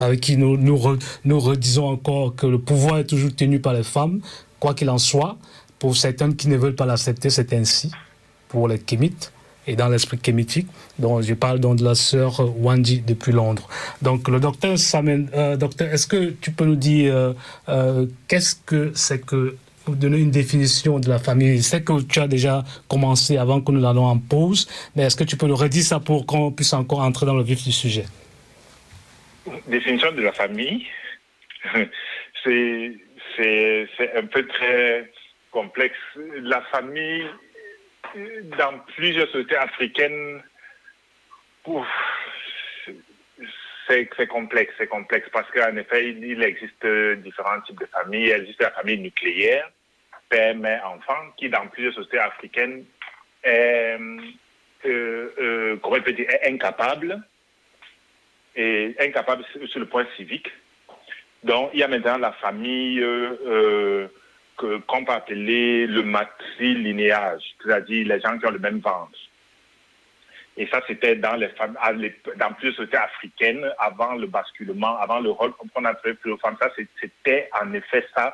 avec qui nous redisons encore que le pouvoir est toujours tenu par les femmes, quoi qu'il en soit. Pour certaines qui ne veulent pas l'accepter, c'est ainsi, pour les kémites et dans l'esprit kémitique. Donc, je parle donc de la sœur Wandi depuis Londres. Donc, le docteur docteur, est-ce que tu peux nous dire qu'est-ce que c'est que vous donner une définition de la famille? Je sais que tu as déjà commencé avant que nous l'allions en pause, mais est-ce que tu peux nous redire ça pour qu'on puisse encore entrer dans le vif du sujet? Définition de la famille, c'est un peu très complexe. La famille, dans plusieurs sociétés africaines, c'est complexe parce qu'en effet, il existe différents types de familles. Il existe la famille nucléaire, père, mère, enfant, qui dans plusieurs sociétés africaines est, comment on peut dire, est incapable sur le point civique. Donc, il y a maintenant la famille qu'on peut appeler le matrilinéage, c'est-à-dire les gens qui ont le même ventre. Et ça, c'était dans plusieurs sociétés africaines, avant le basculement, avant le rôle qu'on a trouvé plus aux femmes. Ça, c'était en effet ça,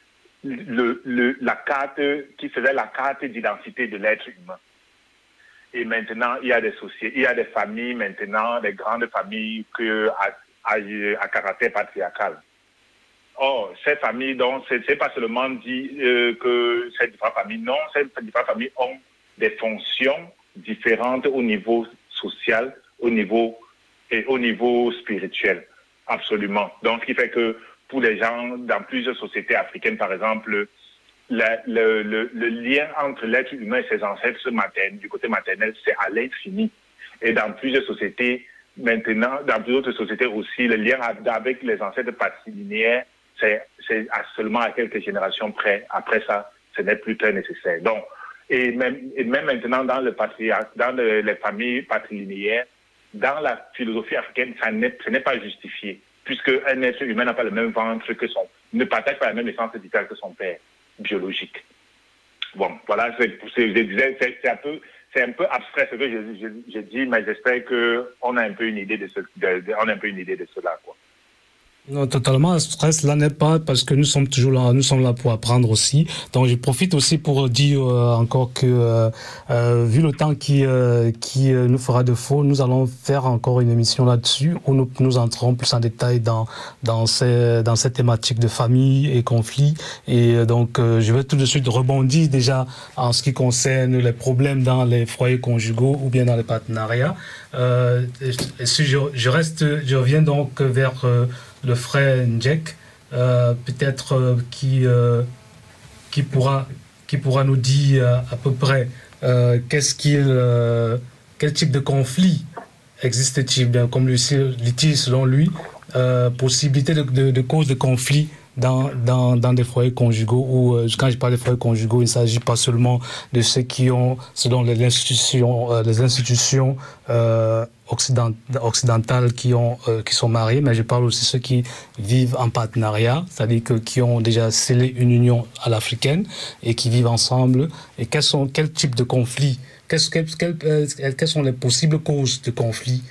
la carte qui faisait la carte d'identité de l'être humain. Et maintenant, il y a des familles maintenant, des grandes familles à caractère patriarcal. Or, ces familles, donc, c'est pas seulement dit que ces différentes familles, non, ces différentes familles ont des fonctions différentes au niveau social, au niveau spirituel, absolument. Donc, ce qui fait que pour les gens dans plusieurs sociétés africaines, par exemple, le lien entre l'être humain et ses ancêtres du côté maternel, c'est à l'infini. Et dans plusieurs sociétés, maintenant, dans plusieurs autres sociétés aussi, le lien avec les ancêtres patrilinéaires, c'est seulement à quelques générations près. Après ça, ce n'est plus très nécessaire. Donc, et même maintenant dans les familles patrilinéaires, dans la philosophie africaine, ce n'est pas justifié, puisque un être humain n'a pas le même ventre ne partage pas la même essence vitale que son père biologique. Bon, voilà, c'est un peu abstrait ce que je dis, mais j'espère qu'on a un peu une idée de cela, quoi. Non, totalement. Stress, là n'est pas parce que nous sommes toujours là, nous sommes là pour apprendre aussi. Donc, je profite aussi pour dire encore que vu le temps qui nous fera défaut, nous allons faire encore une émission là-dessus où nous entrerons plus en détail dans cette thématique de famille et conflits. Et donc, je vais tout de suite rebondir déjà en ce qui concerne les problèmes dans les foyers conjugaux ou bien dans les partenariats. Si je reviens donc vers le frère Njek, peut-être qui pourra nous dire à peu près quel type de conflit existe-t-il, comme litige selon lui, possibilité de cause de conflit dans des foyers conjugaux où, quand je parle de foyers conjugaux, il ne s'agit pas seulement de ceux qui ont, selon les institutions occidentales qui sont mariés, mais je parle aussi de ceux qui vivent en partenariat, c'est-à-dire qui ont déjà scellé une union à l'africaine et qui vivent ensemble. Et quel type de conflit, quelles sont les possibles causes de conflit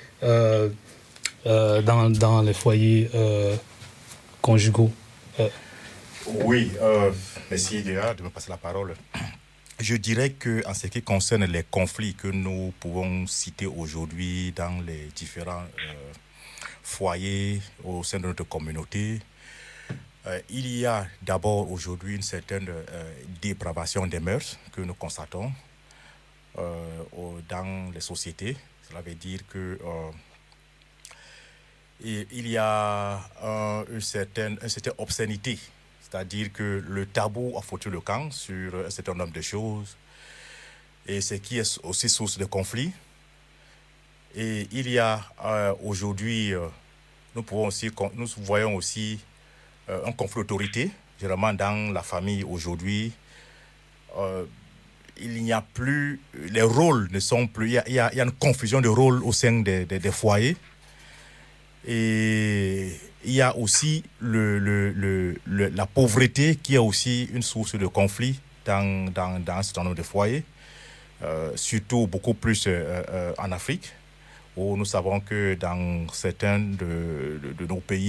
dans les foyers conjugaux? Oui, merci déjà de me passer la parole. Je dirais qu'en ce qui concerne les conflits que nous pouvons citer aujourd'hui dans les différents foyers au sein de notre communauté, il y a d'abord aujourd'hui une certaine dépravation des mœurs que nous constatons dans les sociétés. Cela veut dire que il y a une certaine obscénité. C'est-à-dire que le tabou a foutu le camp sur un certain nombre de choses, et ce qui est aussi source de conflit. Et il y a aujourd'hui, nous voyons aussi un conflit d'autorité, généralement dans la famille aujourd'hui. Il n'y a plus, les rôles ne sont plus, il y a une confusion de rôles au sein des foyers. Et il y a aussi la pauvreté qui est aussi une source de conflit dans un certain nombre de foyers, surtout beaucoup plus en Afrique, où nous savons que dans certains de nos pays,